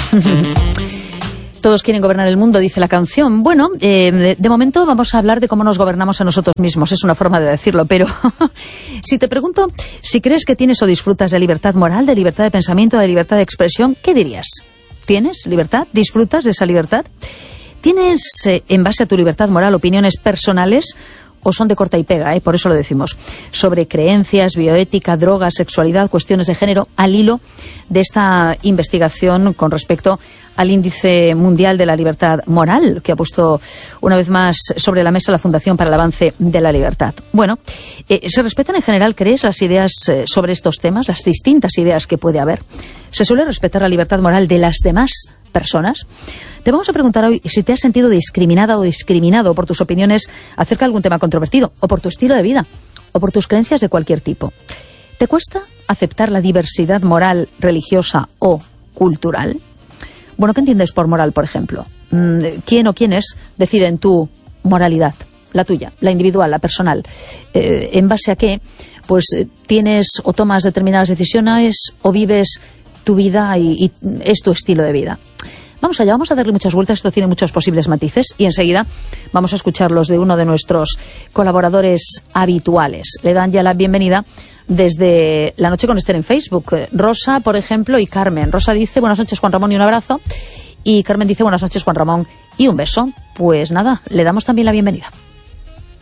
Todos quieren gobernar el mundo, dice la canción. Bueno, de momento vamos a hablar de cómo nos gobernamos a nosotros mismos. Es una forma de decirlo, pero si te pregunto si crees que tienes o disfrutas de libertad moral, de libertad de pensamiento, de libertad de expresión, ¿qué dirías? ¿Tienes libertad? ¿Disfrutas de esa libertad? ¿Tienes, en base a tu libertad moral, opiniones personales o son de corta y pega, por eso lo decimos, sobre creencias, bioética, drogas, sexualidad, cuestiones de género, al hilo de esta investigación con respecto al Índice Mundial de la Libertad Moral, que ha puesto una vez más sobre la mesa la Fundación para el Avance de la Libertad? Bueno, ¿se respetan en general, crees, las ideas sobre estos temas, las distintas ideas que puede haber? ¿Se suele respetar la libertad moral de las demás personas? Te vamos a preguntar hoy si te has sentido discriminada o discriminado por tus opiniones acerca de algún tema controvertido, o por tu estilo de vida, o por tus creencias de cualquier tipo. ¿Te cuesta aceptar la diversidad moral, religiosa o cultural? Bueno, ¿qué entiendes por moral, por ejemplo? ¿Quién o quiénes deciden tu moralidad? La tuya, la individual, la personal. ¿En base a qué? Pues tienes o tomas determinadas decisiones o vives tu vida y es tu estilo de vida. Vamos allá, vamos a darle muchas vueltas, esto tiene muchos posibles matices y enseguida vamos a escucharlos de uno de nuestros colaboradores habituales. Le dan ya la bienvenida desde La Noche con Esther en Facebook. Rosa, por ejemplo, y Carmen. Rosa dice: buenas noches, Juan Ramón, y un abrazo. Y Carmen dice: buenas noches, Juan Ramón, y un beso. Pues nada, le damos también la bienvenida.